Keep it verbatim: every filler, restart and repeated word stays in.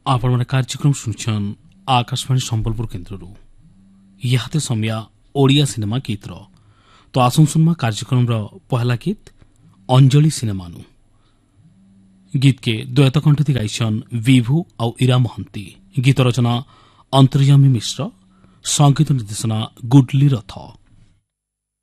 आपण मैंने कार्यक्रम शुणुछन आकाशवाणी संबलपुर केन्द्र इहाते समया ओडिया सिनेमा गीतर तो आसुन सुनमा कार्यक्रम पहला गीत अंजलि सिनेमा नु गीत के द्वैत कंठ गायन विभू और इरा महंती गीत रचना अंतर्यामी मिश्र संगीत निर्देशना गुडली रथ।